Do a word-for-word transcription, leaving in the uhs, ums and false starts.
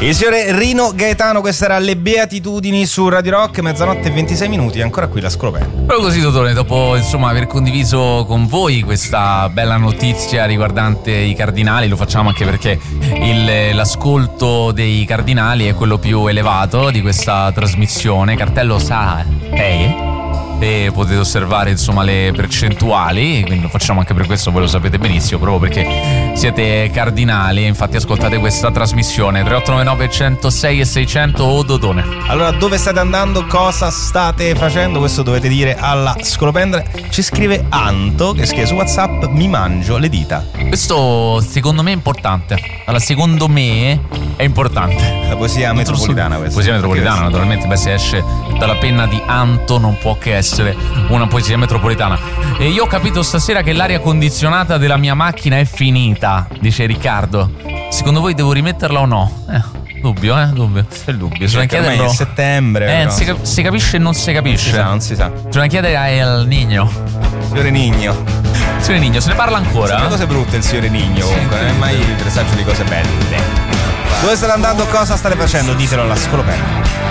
Il signore Rino Gaetano, questa era Le Beatitudini su Radio Rock, mezzanotte e ventisei minuti, ancora qui la Scolopendra. Proprio così, dottore, dopo insomma aver condiviso con voi questa bella notizia riguardante i cardinali, lo facciamo anche perché il, l'ascolto dei cardinali è quello più elevato di questa trasmissione, cartello S A E, e potete osservare insomma le percentuali, quindi lo facciamo anche per questo, voi lo sapete benissimo, proprio perché siete cardinali, infatti ascoltate questa trasmissione. Tre otto nove nove uno zero sei e seicento o Dodone. Allora, dove state andando? Cosa state facendo? Questo dovete dire alla Scolopendra. Ci scrive Anto, che scrive su WhatsApp: mi mangio le dita. Questo secondo me è importante. Allora, secondo me è importante. La poesia metropolitana questa. Poesia metropolitana, naturalmente, beh, se esce dalla penna di Anto non può che essere una poesia metropolitana. E io ho capito stasera che l'aria condizionata della mia macchina è finita, dice Riccardo. Secondo voi devo rimetterla o no? Eh. Dubbio, eh? Dubbio. C'è il dubbio. Bisogna chiederlo. È settembre. Eh, si, cap- si capisce e non si capisce. Non si sa, non si sa. Bisogna chiedere al Nigno. Signore Nigno. Signore Nigno, se ne parla ancora? Sono cose brutte il signore Nigno, comunque. Non è mai il presagio di cose belle. Dove state andando? Cosa state facendo? Ditelo alla Scolopendra.